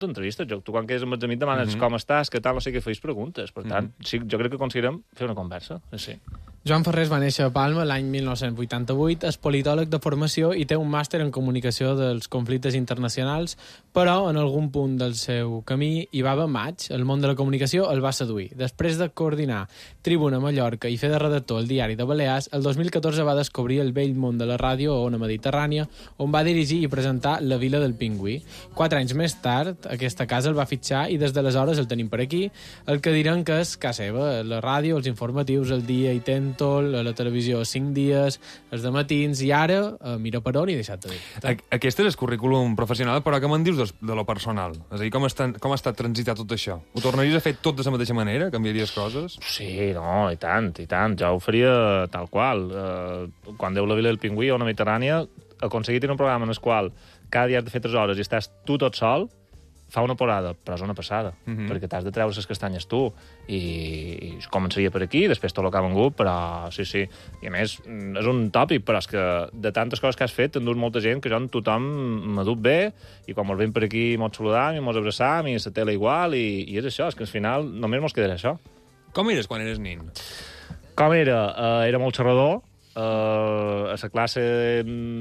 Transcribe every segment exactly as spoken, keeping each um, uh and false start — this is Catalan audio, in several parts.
entrevistes. Jo, tu quan quedes amb els amics demanes mm -hmm. com estàs, què tal, no sé què, feis preguntes. Per tant, mm -hmm. sí, jo crec que aconseguirem fer una conversa. Sí. Joan Ferrés va néixer a Palma l'any mil nou-cents vuitanta-vuit, és politòleg de formació i té un màster en comunicació dels conflictes internacionals, però en algun punt del seu camí hi va haver maig, el món de la comunicació el va seduir. Després de coordinar Tribuna Mallorca i fer de redactor al Diari de Balears, el dos mil catorze va descobrir el vell món de la ràdio a Ona Mediterrània, on va dirigir i presentar La Vila del Pingüí. Quatre anys més tard, aquesta casa el va fitxar i des d'aleshores el tenim per aquí, el que direm que és casa seva, la ràdio, els informatius, el dia i temps, a la televisió cinc dies, els dematins, i ara a Mira per on i deixat de dir. Aquest és el currículum professional, però què me'n dius de, de lo personal? És a dir, com, està, com ha estat transitat tot això? Ho tornaries a fer tot de la mateixa manera? Canviaries coses? Sí, no, i tant, i tant. Jo ho faria tal qual. Uh, quan deu La Vila del Pingüí o Ona Mediterrània, aconseguir tenir un programa en el qual cada dia has de fer tres hores i estàs tu tot sol, fa una porada, però és una passada, mm -hmm. perquè t'has de treure les castanyes tu, i, i començaria per aquí, després tot el que ha vengut, però sí, sí, i a més, és un tòpic, però és que de tantes coses que has fet, t'endús molta gent que jo en tothom m'ha dut bé, i quan mos veiem per aquí mos saludam, i mos abraçam, i la tele igual, i, i és això, és que al final només mos quedarà això. Com eres quan eres nin? Com era? Uh, era molt xerrador. Uh, a la classe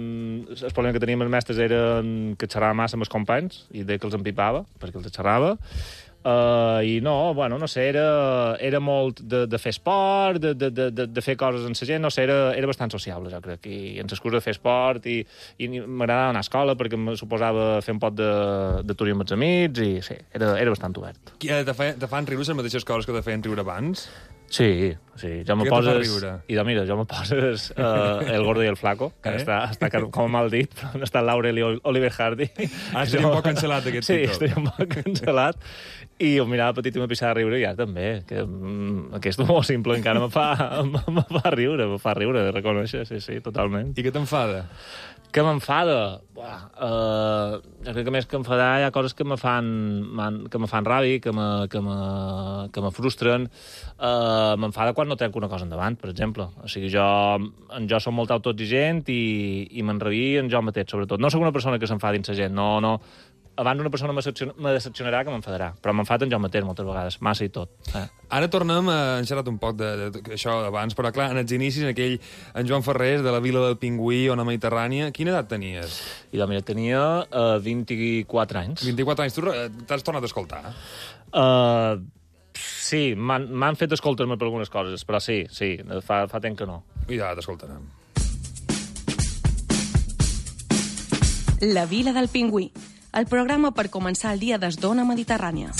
el problema que teníem els mestres era que xerrava massa amb els companys i deia que els empipava perquè els xerrava. Uh, i no, bueno, no sé, era, era molt de, de fer esport, de, de, de, de fer coses amb la gent, no sé, era, era bastant sociable, jo crec, i ens excusa de fer esport, i, i m'agradava anar a escola perquè em suposava fer un pot de, de turisme amb els amics, i sí, era, era bastant obert. Te, fe, te fan riure les mateixes coses que te feien riure abans? Sí, sí, jo me poses... I de, mira, jo me poses uh, El Gordo i el Flaco, que eh? està, està com mal dit, però on està Laurel i Oliver Hardy. Ah, estaria un poc cancel·lat, aquest sí, títol. Sí, estaria un poc cancel·lat. I jo mirava petit i me pixava a riure, i ara també. Que, mm, aquest humor simple encara me fa, me fa riure, me fa riure, reconèixer, sí, sí, totalment. I què t'enfada? Què m'enfada? Uh, jo crec que més que enfadar hi ha coses que me fan, que me fan ràbia, que me, que me, que me frustren. Uh, m'enfada quan no trenco una cosa endavant, per exemple. O sigui, jo, jo som molt autoexigent i, i m'enrabia en jo mateix, sobretot. No soc una persona que s'enfadi en la gent, no, no. Abans una persona me decepcionarà que m'enfadarà, però m'enfada en jo mateix moltes vegades, massa i tot. Eh. Ara tornem a enxerrar un poc d'això abans, però clar, en els inicis, en aquell en Joan Ferrés, de La Vila del Pingüí, Ona Mediterrània, quina edat tenies? I doncs, mira, tenia uh, vint-i-quatre anys. vint-i-quatre anys. Tu t'has tornat a escoltar? Uh, sí, m'han fet escoltar-me per algunes coses, però sí, sí, fa, fa temps que no. I ja t'escoltarem. La Vila del Pingüí, el programa per començar el dia des d'Ona Mediterrània.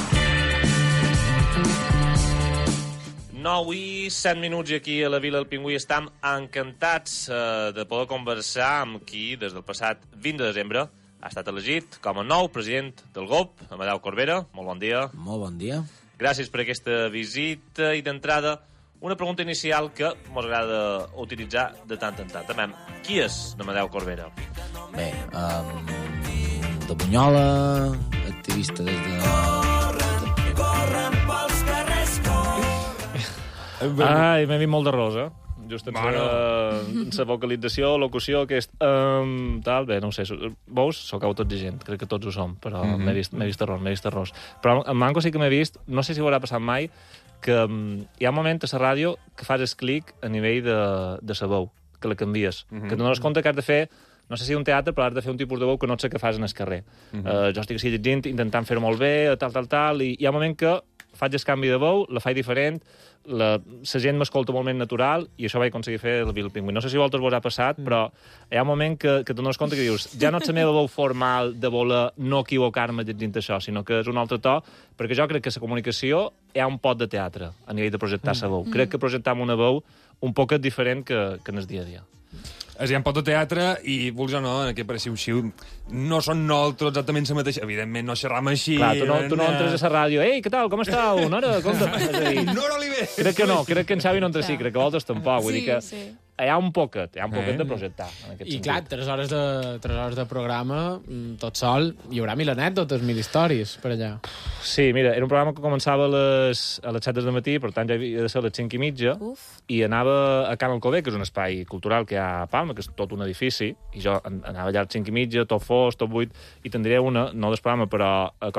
nou i set minuts i aquí a la Vila del Pingüí estem encantats eh, de poder conversar amb qui, des del passat vint de desembre, ha estat elegit com a nou president del G O P, Amadeu Corbera. Molt bon dia. Molt bon dia. Gràcies per aquesta visita i d'entrada una pregunta inicial que ens agrada utilitzar de tant en tant. També, qui és Amadeu Corbera? Bé, um, de Bunyola, activista des de... Corren, corren pels carrers, corren. Ai, m'he vist molt de rosa. Just en bueno. la vocalització, locució, aquest... Um, tal, bé, no ho sé. Veus? Soc autoexigent, crec que tots ho som, però mm -hmm. m'he vist, vist errors, m'he vist errors. Però en Manco sí que m'he vist, no sé si ho haurà passat mai, que um, hi ha un moment a la ràdio que fas el clic a nivell de, de la veu, que la canvies. Mm -hmm. Que dones compte que has de fer, no sé si un teatre, però has de fer un tipus de veu que no sé què fas en el carrer. Mm -hmm. uh, jo estic així llegint, intentant fer-ho molt bé, tal, tal, tal, i hi ha un moment que faig el canvi de veu, la faig diferent, la, la gent m'escolta molt més natural, i això vaig aconseguir fer el Vila del Pingüí. No sé si a vosaltres vos ha passat, mm. però hi ha un moment que, que tu dones compte que dius ja no és la meva veu formal de voler no equivocar-me llegint això, sinó que és un altre to, perquè jo crec que la comunicació hi ha un pot de teatre a nivell de projectar la veu. Mm. Crec que projectar una veu un poc diferent que, que en el dia a dia. És hi ha un pot de teatre i, vulguis o no, en aquest pareixia un xiu, no són nosaltres exactament la mateixa. Evidentment, no xerram així. Clar, tu no, tu no entres a la ràdio. Ei, què tal, com estàu? Nora, com te... És a dir, Nora Oliver! Crec que no, crec que en Xavi no entra sí, crec que vosaltres tampoc. Vull sí, dir que sí. hi ha un poquet, hi ha un poquet eh? de projectar, en aquest I sentit. clar, tres hores, de, tres hores de programa, tot sol, hi haurà mil anècdotes, mil històries per allà. Sí, mira, era un programa que començava a les, a les set del matí, per tant ja havia de ser a les cinc i mitja, Uf. i anava a Can Alcover, que és un espai cultural que hi ha a Palma, que és tot un edifici, i jo anava allà a les cinc i mitja, tot fos, tot buit, i tindria una, no del programa, però